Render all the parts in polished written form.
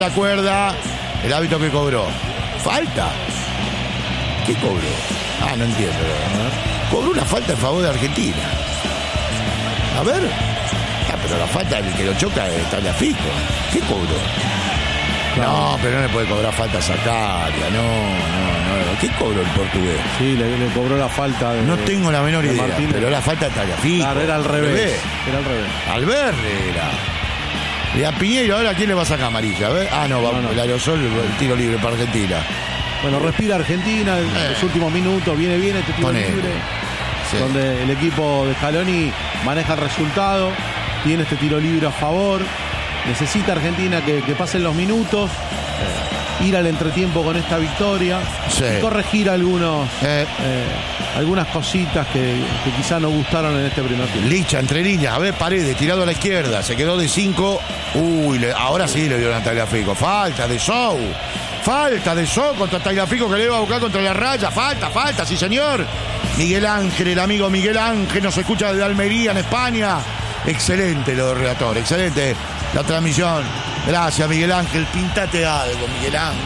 La cuerda, el árbitro que cobró. ¿Falta? ¿Qué cobró? Ah, no entiendo. Cobró una falta en favor de Argentina. A ver. Ah, pero la falta del que lo choca es Tagliafico. ¿Qué cobró? Claro. No, pero no le puede cobrar falta a Sakaria. No. ¿Qué cobró el portugués? Sí, le cobró la falta de, no tengo la menor idea, Martínez. Pero la falta de Tagliafico. Claro, era al revés. Era al revés. Alberre era. Y a Piñeiro, ahora ¿quién le va a sacar amarilla? ¿Ves? Ah, no, el aerosol, el tiro libre para Argentina. Bueno, respira Argentina en los últimos minutos, viene este tiro libre, sí. Donde el equipo de Scaloni maneja el resultado, tiene este tiro libre a favor, necesita Argentina que pasen los minutos, ir al entretiempo con esta victoria, sí. Y corregir algunas cositas que quizá no gustaron en este primer tiempo. Licha, entre líneas, a ver, Paredes, tirado a la izquierda, se quedó de 5. Uy, ahora sí le dieron a Tagliafico. Falta de show contra Tagliafico que le iba a buscar contra la raya. Falta, sí señor. Miguel Ángel, el amigo Miguel Ángel, nos escucha desde Almería, en España. Excelente lo del relator, excelente la transmisión. Gracias, Miguel Ángel, pintate algo, Miguel Ángel.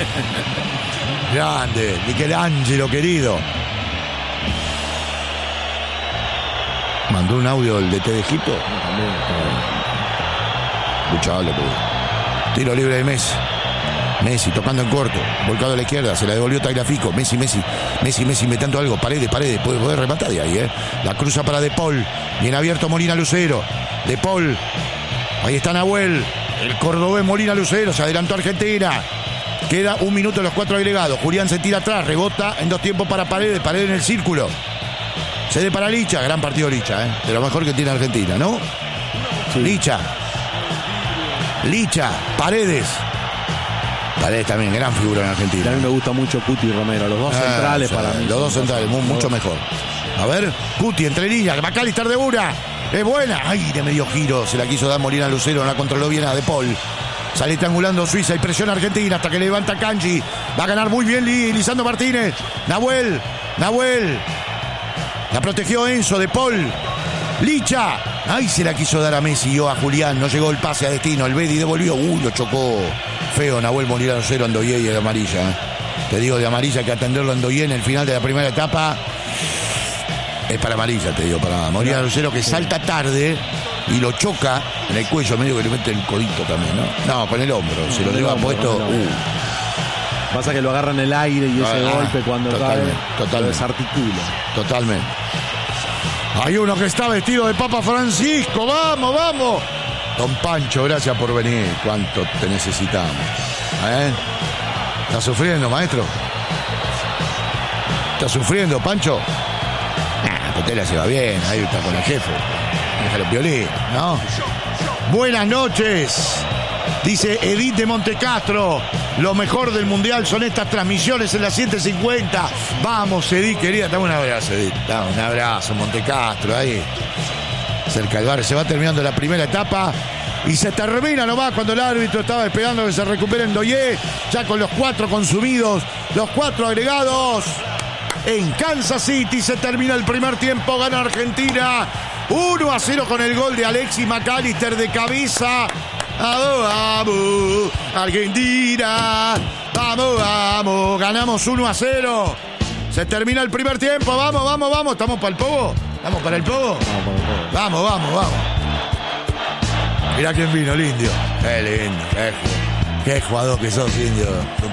Grande, Miguel Ángelo, querido. Mandó un audio el DT de Egipto. Escuchalo, pues. Tiro libre de Messi tocando en corto, volcado a la izquierda, se la devolvió Tagliafico. Messi, metiendo algo. Paredes, puede rematar de ahí, La cruza para De Paul. Bien abierto Molina Lucero. De Paul. Ahí está Nahuel. El cordobés Molina Lucero. Se adelantó Argentina. Queda 1 minuto de los 4 agregados. Julián se tira atrás, rebota en 2 tiempos para Paredes en el círculo. Cede para Licha, gran partido Licha, de lo mejor que tiene Argentina, ¿no? Sí. Licha, Paredes también, gran figura en Argentina. A mí me gusta mucho Cuti y Romero, los dos centrales para mí. Los dos centrales, mucho mejor. A ver, Cuti entre líneas, McAllister de una, es buena. Ay, de medio giro, se la quiso dar Molina Lucero, no la controló bien a De Paul. Sale triangulando Suiza y presiona Argentina hasta que levanta Kanji. Va a ganar muy bien Lisandro Martínez. Nahuel. La protegió Enzo, De Paul. Licha. Ay, se la quiso dar a Messi y a Julián. No llegó el pase a destino. El Bedi devolvió. Lo chocó feo Nahuel Molina Lucero, Andoyé y de amarilla. Te digo de amarilla que atenderlo a Andoyé en el final de la primera etapa. Es para amarilla, te digo, para Molina Lucero que salta tarde y lo choca en el cuello, medio que le mete el codito también, ¿no? No, con el hombro. Se lo lleva puesto. Pasa que lo agarra en el aire y ese golpe cuando cae lo desarticula. Totalmente. Hay uno que está vestido de Papa Francisco. ¡Vamos! Don Pancho, gracias por venir. ¿Cuánto te necesitamos? ¿Estás sufriendo, maestro? ¿Estás sufriendo, Pancho? Cotela se va bien, ahí está con el jefe. Déjalo violín, ¿no? Buenas noches. Dice Edith de Montecastro. Lo mejor del mundial son estas transmisiones en las 7:50. Vamos, Edith, querida. Dame un abrazo, Edith. Dame un abrazo, Montecastro, ahí. Cerca del barrio. Se va terminando la primera etapa. Y se termina nomás cuando el árbitro estaba esperando que se recupere Ndoye. Ya con los 4 consumidos, los 4 agregados. En Kansas City se termina el primer tiempo. Gana Argentina 1-0 con el gol de Alexis McAllister de cabeza. Vamos, Argentina. Vamos. Ganamos 1-0. Se termina el primer tiempo. Vamos. ¿Estamos para el pogo? ¿Estamos para el pogo? Vamos. Mirá quién vino, el indio. Qué lindo. Qué jugador que sos, indio.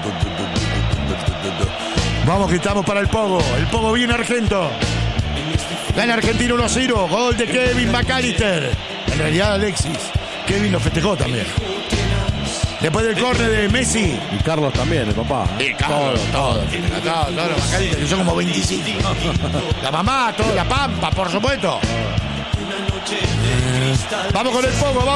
Vamos que estamos para el pogo. El pogo viene Argento. Gana Argentina 1-0. Gol de Kevin McAllister. En realidad Alexis. Kevin lo festejó también. Después del córner de Messi. Y Carlos también, el papá. Y Carlos, todos los McAllister, que son como 25. La mamá, toda la Pampa, por supuesto. Vamos con el pogo, vamos.